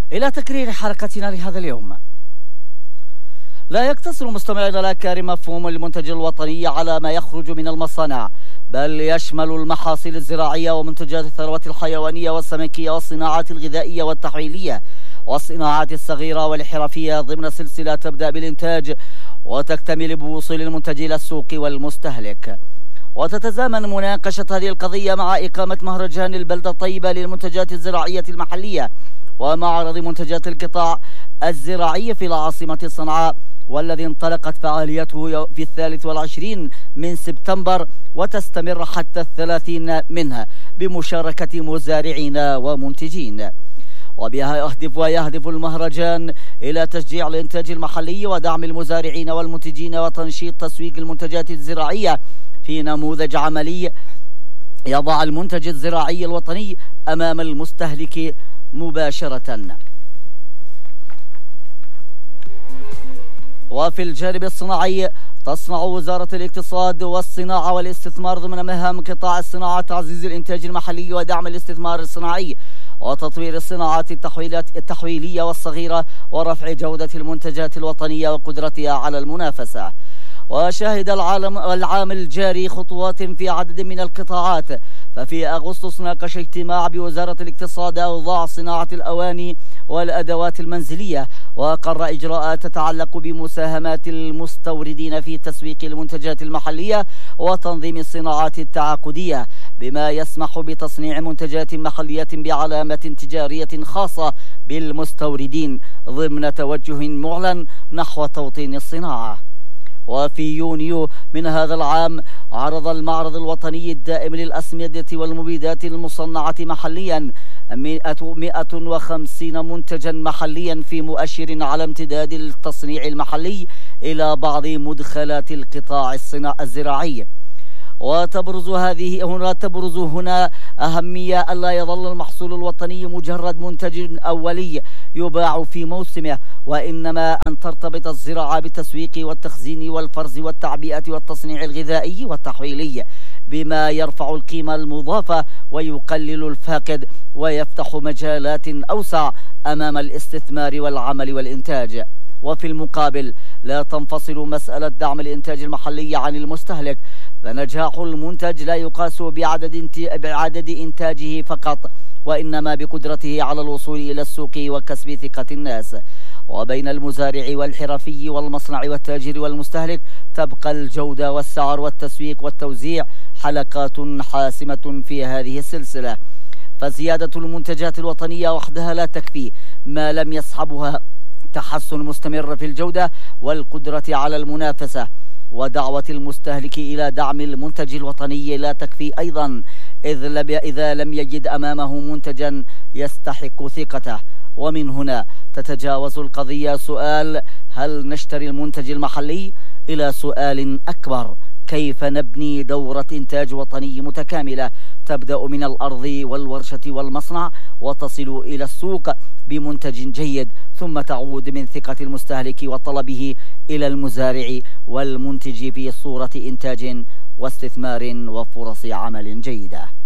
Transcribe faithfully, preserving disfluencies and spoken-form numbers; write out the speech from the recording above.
إلى تكرير حلقتنا لهذا اليوم. لا يقتصر مستمعينا الأكارم مفهوم المنتج الوطني على ما يخرج من المصانع، بل يشمل المحاصيل الزراعية ومنتجات الثروة الحيوانية والسمكية والصناعات الغذائية والتحويلية والصناعات الصغيرة والحرفية ضمن سلسلة تبدأ بالإنتاج وتكتمل بوصول المنتج إلى السوق والمستهلك. وتتزامن مناقشة هذه القضية مع إقامة مهرجان البلدة الطيبة للمنتجات الزراعية المحلية ومعرض منتجات القطاع الزراعي في العاصمة صنعاء، والذي انطلقت فعاليته في الثالث والعشرين من سبتمبر وتستمر حتى الثلاثين منها بمشاركة مزارعين ومنتجين. وبها يهدف ويهدف المهرجان إلى تشجيع الإنتاج المحلي ودعم المزارعين والمنتجين وتنشيط تسويق المنتجات الزراعية في نموذج عملي يضع المنتج الزراعي الوطني أمام المستهلك مباشرة. وفي الجانب الصناعي تصنع وزارة الاقتصاد والصناعة والاستثمار ضمن مهام قطاع الصناعة تعزيز الإنتاج المحلي ودعم الاستثمار الصناعي وتطوير الصناعات التحويلية والصغيرة ورفع جودة المنتجات الوطنية وقدرتها على المنافسة. وشهد العالم العام الجاري خطوات في عدد من القطاعات، ففي أغسطس ناقش اجتماع بوزارة الاقتصاد أوضاع صناعة الأواني والأدوات المنزلية، وقرر إجراءات تتعلق بمساهمات المستوردين في تسويق المنتجات المحلية وتنظيم الصناعات التعاقدية، بما يسمح بتصنيع منتجات محلية بعلامة تجارية خاصة بالمستوردين ضمن توجه معلن نحو توطين الصناعة. وفي يونيو من هذا العام عرض المعرض الوطني الدائم للأسمدة والمبيدات المصنعة محليا مئة وخمسين منتجا محليا في مؤشر على امتداد التصنيع المحلي إلى بعض مدخلات القطاع الزراعي. وتبرز هذه هنا تبرز هنا أهمية ألا يظل المحصول الوطني مجرد منتج أولي يباع في موسمه، وإنما أن ترتبط الزراعة بالتسويق والتخزين والفرز والتعبئة والتصنيع الغذائي والتحويلي، بما يرفع القيمة المضافة ويقلل الفاقد ويفتح مجالات أوسع أمام الاستثمار والعمل والإنتاج. وفي المقابل لا تنفصل مسألة دعم الإنتاج المحلي عن المستهلك، فنجاح المنتج لا يقاس بعدد بعدد إنتاجه فقط، وإنما بقدرته على الوصول إلى السوق وكسب ثقة الناس. وبين المزارع والحرفي والمصنع والتاجر والمستهلك تبقى الجودة والسعر والتسويق والتوزيع حلقات حاسمة في هذه السلسلة، فزيادة المنتجات الوطنية وحدها لا تكفي ما لم يصحبها تحسن مستمر في الجودة والقدرة على المنافسة. ودعوة المستهلك إلى دعم المنتج الوطني لا تكفي أيضا إذا لم يجد أمامه منتجا يستحق ثقته. ومن هنا تتجاوز القضية سؤال هل نشتري المنتج المحلي إلى سؤال أكبر: كيف نبني دورة إنتاج وطني متكاملة تبدأ من الأرض والورشة والمصنع وتصل إلى السوق بمنتج جيد، ثم تعود من ثقة المستهلك وطلبه إلى المزارع والمنتج في صورة إنتاج واستثمار وفرص عمل جيدة.